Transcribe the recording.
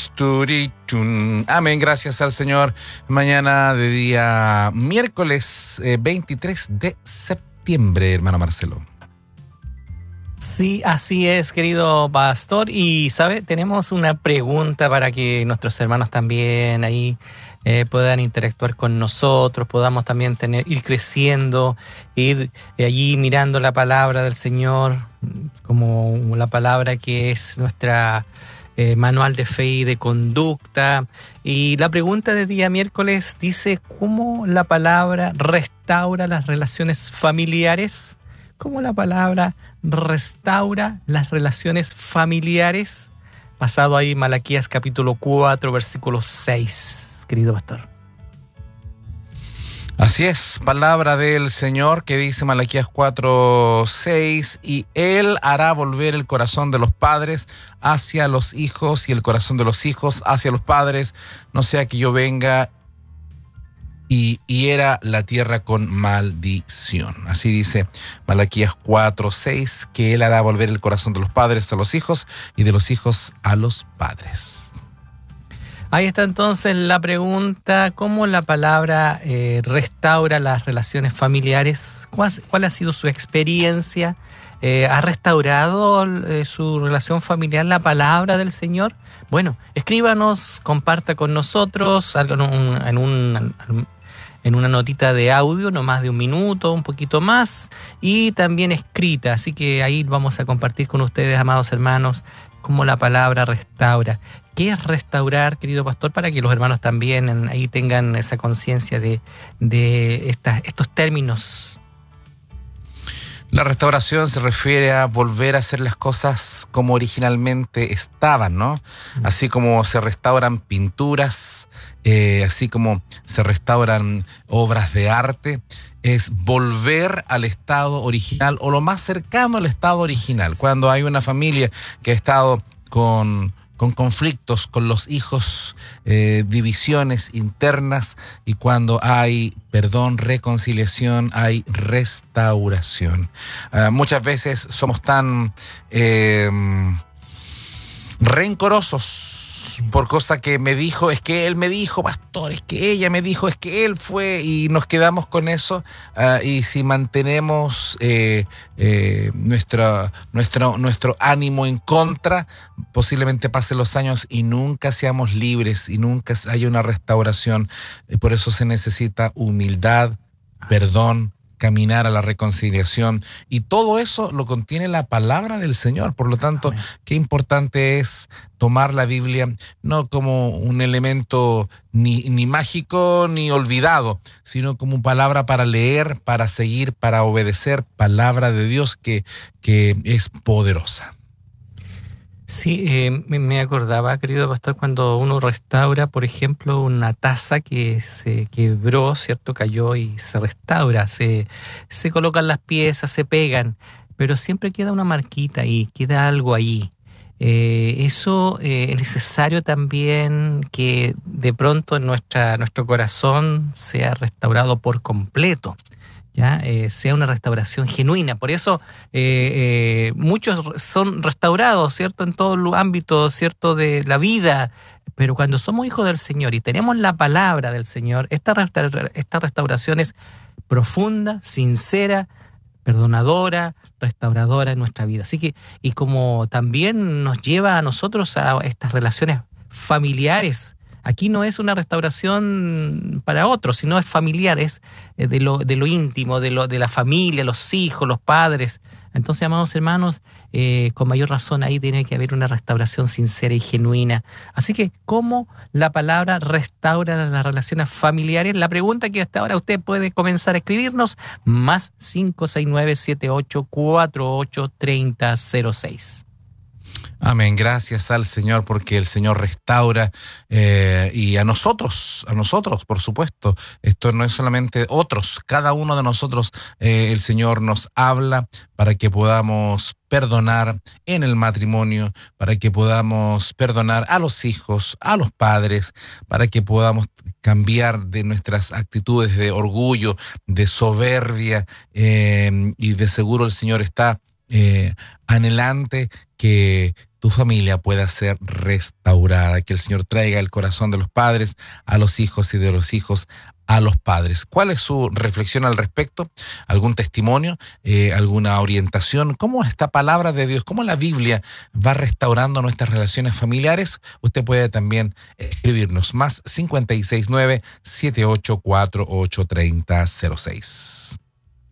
Turichun. Amén, gracias al Señor. Mañana de día miércoles 23 de septiembre, hermano Marcelo. Sí, así es, querido pastor. Y, ¿sabe? Tenemos una pregunta para que nuestros hermanos también ahí puedan interactuar con nosotros, podamos también ir creciendo, ir allí mirando la palabra del Señor como la palabra que es nuestra manual de fe y de conducta. Y la pregunta de día miércoles dice: ¿cómo la palabra restaura las relaciones familiares? ¿Cómo la palabra restaura las relaciones familiares? Pasado ahí Malaquías capítulo 4, versículo 6, querido pastor. Así es, palabra del Señor que dice Malaquías 4:6, y Él hará volver el corazón de los padres hacia los hijos y el corazón de los hijos hacia los padres, no sea que yo venga y hiera la tierra con maldición. Así dice Malaquías 4:6, que Él hará volver el corazón de los padres a los hijos y de los hijos a los padres. Ahí está entonces la pregunta: ¿cómo la palabra restaura las relaciones familiares? ¿Cuál ha sido su experiencia? ¿Ha restaurado su relación familiar la palabra del Señor? Bueno, escríbanos, comparta con nosotros en una notita de audio, no más de 1 minuto, un poquito más, y también escrita. Así que ahí vamos a compartir con ustedes, amados hermanos, cómo la palabra restaura. ¿Qué es restaurar, querido pastor? Para que los hermanos también ahí tengan esa conciencia de estos términos. La restauración se refiere a volver a hacer las cosas como originalmente estaban, ¿no? Así como se restauran pinturas, así como se restauran obras de arte, es volver al estado original o lo más cercano al estado original. Cuando hay una familia que ha estado con conflictos con los hijos, divisiones internas, y cuando hay perdón, reconciliación, hay restauración. Muchas veces somos tan rencorosos por cosa que me dijo, es que él me dijo, pastor, es que ella me dijo, es que él fue, y nos quedamos con eso. Y si mantenemos nuestro ánimo en contra, posiblemente pasen los años y nunca seamos libres y nunca haya una restauración. Por eso se necesita humildad, perdón, caminar a la reconciliación, y todo eso lo contiene la palabra del Señor. Por lo tanto, qué importante es tomar la Biblia no como un elemento ni mágico ni olvidado, sino como palabra para leer, para seguir, para obedecer, palabra de Dios que es poderosa. Sí, me acordaba, querido pastor, cuando uno restaura, por ejemplo, una taza que se quebró, ¿cierto? Cayó y se restaura, se colocan las piezas, se pegan, pero siempre queda una marquita ahí, queda algo ahí. Eso es necesario también que de pronto nuestro corazón sea restaurado por completo. ¿Ya? Sea una restauración genuina. Por eso muchos son restaurados, ¿cierto? En todo el ámbito, ¿cierto? De la vida. Pero cuando somos hijos del Señor y tenemos la palabra del Señor, esta restauración es profunda, sincera, perdonadora, restauradora en nuestra vida. Así que, y como también nos lleva a nosotros a estas relaciones familiares. Aquí no es una restauración para otros, sino es familiar, es de lo íntimo, de la familia, los hijos, los padres. Entonces, amados hermanos, con mayor razón ahí tiene que haber una restauración sincera y genuina. Así que, ¿cómo la palabra restaura las relaciones familiares? La pregunta que hasta ahora usted puede comenzar a escribirnos, más 569-7848-3006. Amén, gracias al Señor, porque el Señor restaura, y a nosotros, por supuesto. Esto no es solamente otros, cada uno de nosotros, el Señor nos habla para que podamos perdonar en el matrimonio, para que podamos perdonar a los hijos, a los padres, para que podamos cambiar de nuestras actitudes de orgullo, de soberbia, y de seguro el Señor está anhelante que tu familia pueda ser restaurada, que el Señor traiga el corazón de los padres a los hijos y de los hijos a los padres. ¿Cuál es su reflexión al respecto? ¿Algún testimonio? ¿Alguna orientación? ¿Cómo esta palabra de Dios, cómo la Biblia va restaurando nuestras relaciones familiares? Usted puede también escribirnos más 569-7848-3006.